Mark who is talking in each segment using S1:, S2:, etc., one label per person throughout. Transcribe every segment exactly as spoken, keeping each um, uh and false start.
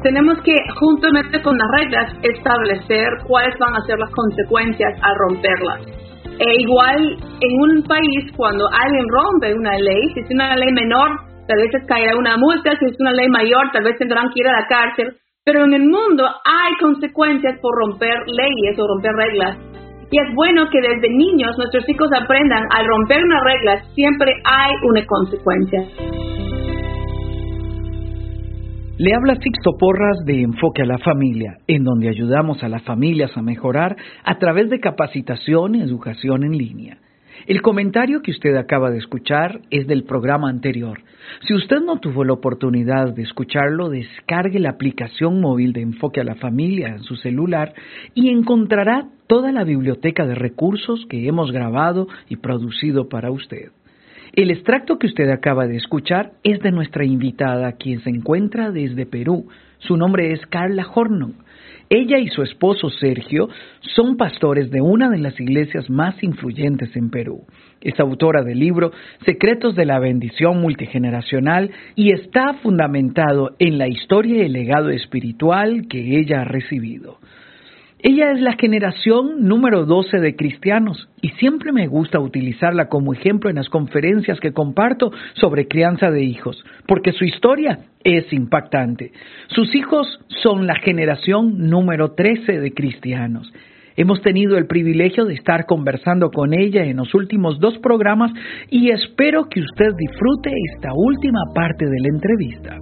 S1: tenemos que, juntamente con las reglas, establecer cuáles van a ser las consecuencias al romperlas. E igual, en un país, cuando alguien rompe una ley, si es una ley menor, tal vez les caerá una multa, si es una ley mayor, tal vez tendrán que ir a la cárcel. Pero en el mundo hay consecuencias por romper leyes o romper reglas. Y es bueno que desde niños nuestros hijos aprendan, al romper una regla siempre hay una consecuencia.
S2: Le habla Sixto Porras de Enfoque a la Familia, en donde ayudamos a las familias a mejorar a través de capacitación y educación en línea. El comentario que usted acaba de escuchar es del programa anterior. Si usted no tuvo la oportunidad de escucharlo, descargue la aplicación móvil de Enfoque a la Familia en su celular y encontrará toda la biblioteca de recursos que hemos grabado y producido para usted. El extracto que usted acaba de escuchar es de nuestra invitada, quien se encuentra desde Perú. Su nombre es Carla Hornung. Ella y su esposo Sergio son pastores de una de las iglesias más influyentes en Perú. Es autora del libro Secretos de la Bendición Multigeneracional y está fundamentado en la historia y el legado espiritual que ella ha recibido. Ella es la generación número doce de cristianos y siempre me gusta utilizarla como ejemplo en las conferencias que comparto sobre crianza de hijos, porque su historia es impactante. Sus hijos son la generación número trece de cristianos. Hemos tenido el privilegio de estar conversando con ella en los últimos dos programas y espero que usted disfrute esta última parte de la entrevista.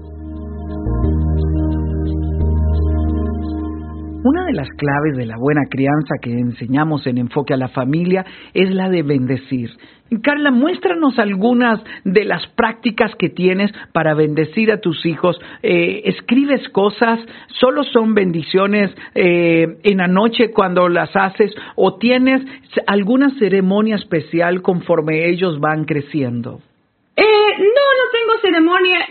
S2: Una de las claves de la buena crianza que enseñamos en Enfoque a la Familia es la de bendecir. Carla, muéstranos algunas de las prácticas que tienes para bendecir a tus hijos. Eh, ¿Escribes cosas? ¿Solo son bendiciones eh, en la noche cuando las haces? ¿O tienes alguna ceremonia especial conforme ellos van creciendo?
S1: Eh, no, no tengo ceremonia.